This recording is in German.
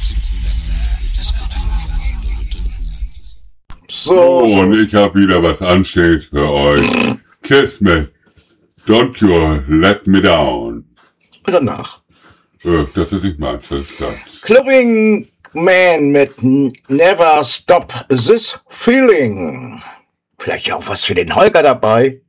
So, und ich habe wieder was Anständiges für euch. Kiss me, don't you let me down. Danach. Das ist nicht meins, das ist das. Clubbing Man mit Never Stop This Feeling. Vielleicht auch was für den Holger dabei.